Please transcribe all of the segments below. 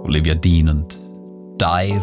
Olivia Dean und Dive.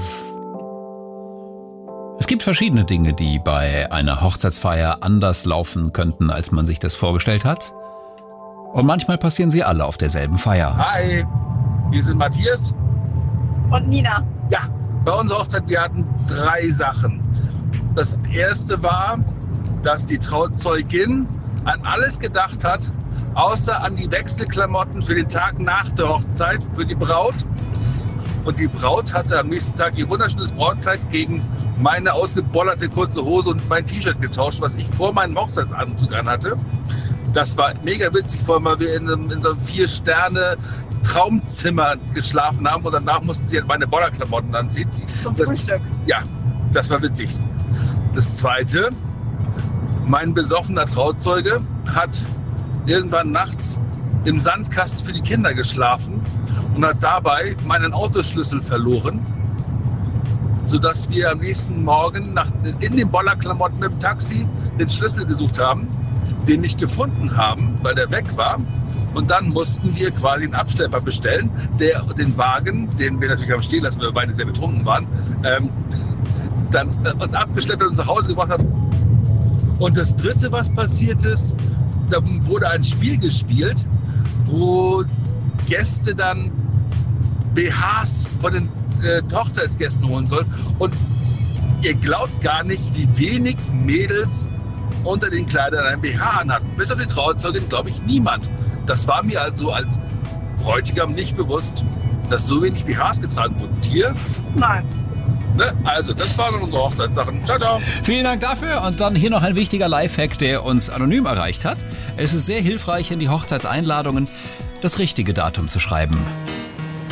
Es gibt verschiedene Dinge, die bei einer Hochzeitsfeier anders laufen könnten, als man sich das vorgestellt hat. Und manchmal passieren sie alle auf derselben Feier. Hi, wir sind Matthias und Nina. Ja, bei unserer Hochzeit, wir hatten 3 Sachen. Das erste war, dass die Trauzeugin an alles gedacht hat, außer an die Wechselklamotten für den Tag nach der Hochzeit für die Braut. Und die Braut hatte am nächsten Tag ihr wunderschönes Brautkleid gegen meine ausgebollerte kurze Hose und mein T-Shirt getauscht, was ich vor meinem Hochzeitsanzug anhatte. Das war mega witzig, vor allem, weil wir in so einem 4-Sterne-Traumzimmer geschlafen haben und danach mussten sie halt meine Bollerklamotten anziehen. Zum Frühstück. Ja, das war witzig. Das zweite, mein besoffener Trauzeuge hat irgendwann nachts im Sandkasten für die Kinder geschlafen und hat dabei meinen Autoschlüssel verloren, sodass wir am nächsten Morgen in den Bollerklamotten im Taxi den Schlüssel gesucht haben, den nicht gefunden haben, weil der weg war. Und dann mussten wir quasi einen Abschlepper bestellen, der den Wagen, den wir natürlich haben stehen lassen, weil wir beide sehr betrunken waren, dann uns abgeschleppt und uns nach Hause gebracht hat. Und das dritte, was passiert ist, da wurde ein Spiel gespielt, wo Gäste dann BHs von den Hochzeitsgästen holen sollen. Und ihr glaubt gar nicht, wie wenig Mädels unter den Kleidern ein BH anhatten. Bis auf die Trauzeugin, glaube ich, niemand. Das war mir also als Bräutigam nicht bewusst, dass so wenig BHs getragen wurden. Dir? Nein. Ne? Also, das waren unsere Hochzeitssachen. Ciao, ciao. Vielen Dank dafür. Und dann hier noch ein wichtiger Lifehack, der uns anonym erreicht hat. Es ist sehr hilfreich, in die Hochzeitseinladungen das richtige Datum zu schreiben.